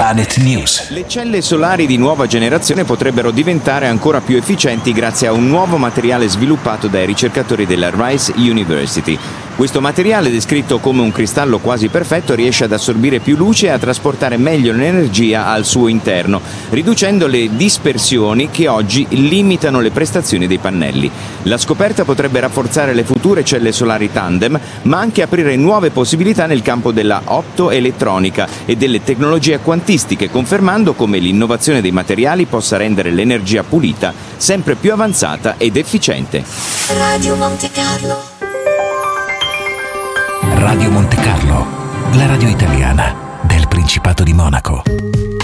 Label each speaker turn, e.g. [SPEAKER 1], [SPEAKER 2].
[SPEAKER 1] Planet News.
[SPEAKER 2] Le celle solari di nuova generazione potrebbero diventare ancora più efficienti grazie a un nuovo materiale sviluppato dai ricercatori della Rice University. Questo materiale, descritto come un cristallo quasi perfetto, riesce ad assorbire più luce e a trasportare meglio l'energia al suo interno, riducendo le dispersioni che oggi limitano le prestazioni dei pannelli. La scoperta potrebbe rafforzare le future celle solari tandem, ma anche aprire nuove possibilità nel campo della optoelettronica e delle tecnologie quantistiche, confermando come l'innovazione dei materiali possa rendere l'energia pulita sempre più avanzata ed efficiente.
[SPEAKER 3] Radio Monte Carlo.
[SPEAKER 1] Radio Monte Carlo, la radio italiana del Principato di Monaco.